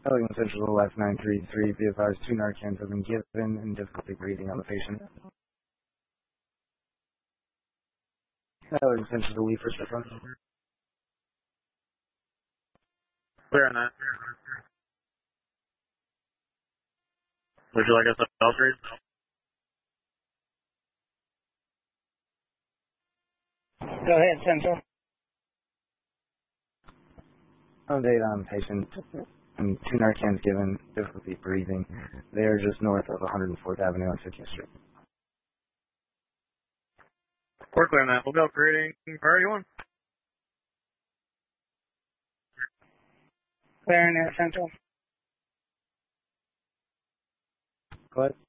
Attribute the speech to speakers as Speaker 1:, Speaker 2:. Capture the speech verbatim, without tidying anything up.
Speaker 1: Elegant Central Life nine three three, be advised two Narcans have been given and difficulty breathing on the patient. Elegant Central Leaf for Stefan.
Speaker 2: Clear on that. Would you like us to Belgrade?
Speaker 3: Go ahead, Central.
Speaker 1: Update on patient and two Narcans given, difficulty breathing. They are just north of one hundred fourth Avenue on fiftieth Street.
Speaker 2: We're clear on that. We'll go creating priority one.
Speaker 3: Clearing at Central.
Speaker 1: Go ahead.